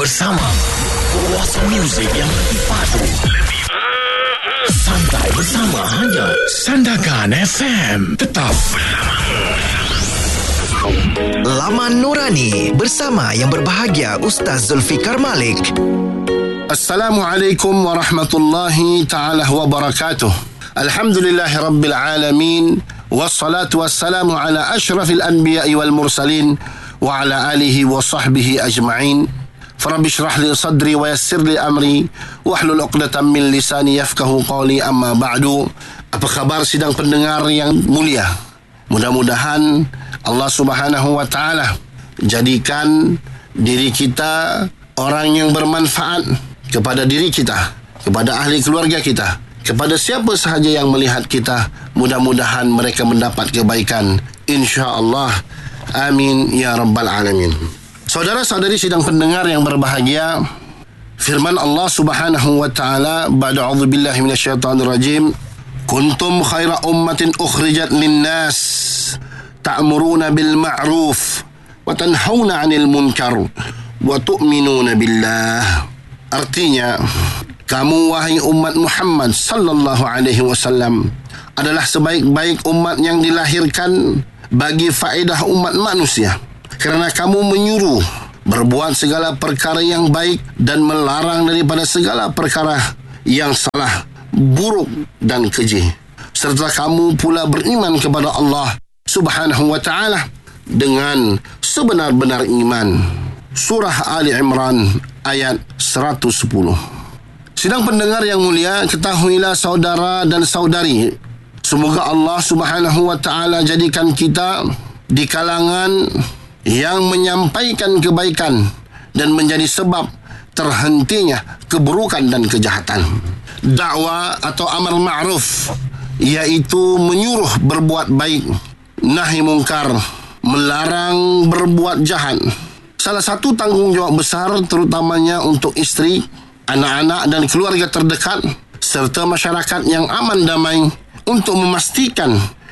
bersama Kuasa Muzik yang lebih padu, santai bersama hanya Sandakan FM. Tetap bersama Laman Nurani bersama yang berbahagia Ustaz Zulfikar Malik. Assalamualaikum warahmatullahi ta'ala wabarakatuh. Alhamdulillahi rabbil alamin. Wassalatu wassalamu ala ashrafil anbiya'i wal mursalin wa ala alihi wa sahbihi ajma'in. Farabbi syrah li sadri wa yassir li amri wahlul uqdatan min lisani yafqahu qawli, amma ba'du. Apa khabar sidang pendengar yang mulia? Mudah-mudahan Allah Subhanahu wa ta'ala jadikan diri kita orang yang bermanfaat kepada diri kita, kepada ahli keluarga kita, kepada siapa sahaja yang melihat kita. Mudah-mudahan mereka mendapat kebaikan, insya-Allah. Amin ya rabbal alamin. Saudara-saudari sidang pendengar yang berbahagia, firman Allah Subhanahu wa ta'ala, ba'da a'udzubillahi minasyaitonir rajim, kuntum khaira ummatin ukhrijat linnas ta'muruna bil ma'ruf wa tanhauna 'anil munkar wa tu'minuna billah. Artinya, kamu wahai umat Muhammad sallallahu alaihi wasallam adalah sebaik-baik umat yang dilahirkan bagi faedah umat manusia, kerana kamu menyuruh berbuat segala perkara yang baik dan melarang daripada segala perkara yang salah, buruk dan keji. Serta kamu pula beriman kepada Allah Subhanahu wa ta'ala dengan sebenar-benar iman. Surah Ali Imran ayat 110. Sidang pendengar yang mulia, ketahuilah saudara dan saudari, semoga Allah Subhanahu wa ta'ala jadikan kita di kalangan yang menyampaikan kebaikan dan menjadi sebab terhentinya keburukan dan kejahatan. Dakwah atau amar ma'ruf, iaitu menyuruh berbuat baik, nahi mungkar, melarang berbuat jahat. Salah satu tanggungjawab besar terutamanya untuk isteri, anak-anak dan keluarga terdekat serta masyarakat yang aman damai, untuk memastikan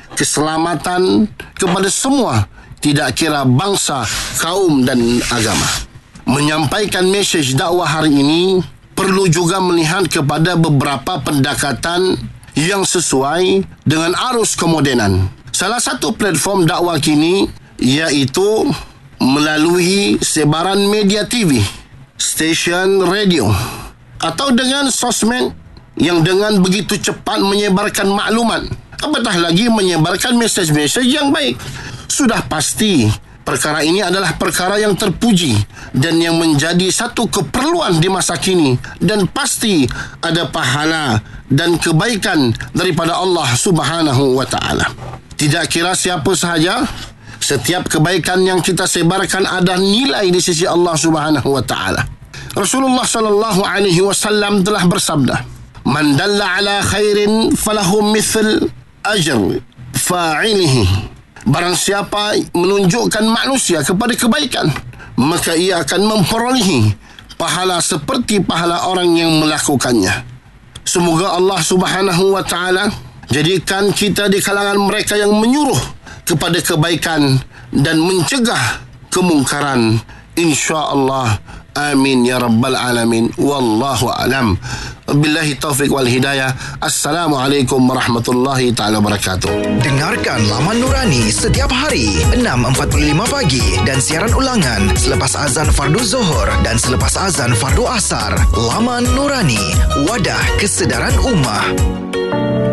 keselamatan kepada semua, tidak kira bangsa, kaum dan agama. Menyampaikan mesej dakwah hari ini perlu juga melihat kepada beberapa pendekatan yang sesuai dengan arus kemodenan. Salah satu platform dakwah kini iaitu melalui sebaran media TV, stesen radio, atau dengan sosmed yang dengan begitu cepat menyebarkan maklumat, apatah lagi menyebarkan mesej-mesej yang baik. Sudah pasti perkara ini adalah perkara yang terpuji dan yang menjadi satu keperluan di masa kini, dan pasti ada pahala dan kebaikan daripada Allah Subhanahu wa ta'ala. Tidak kira siapa sahaja, setiap kebaikan yang kita sebarkan ada nilai di sisi Allah Subhanahu wa ta'ala. Rasulullah sallallahu alaihi wasallam telah bersabda, "Man dalla ala khairin falahu mithl ajr fa'ilihi." Barang siapa menunjukkan manusia kepada kebaikan, maka ia akan memperolehi pahala seperti pahala orang yang melakukannya. Semoga Allah Subhanahu wa ta'ala jadikan kita di kalangan mereka yang menyuruh kepada kebaikan dan mencegah kemungkaran, insya-Allah. Amin ya rabbal alamin. Wallahu a'lam. Billahi taufiq wal hidayah. Assalamualaikum warahmatullahi taala wabarakatuh. Dengarkan Laman Nurani setiap hari 6.45 pagi dan siaran ulangan selepas azan fardu Zuhur dan selepas azan fardu Asar. Laman Nurani, wadah kesedaran ummah.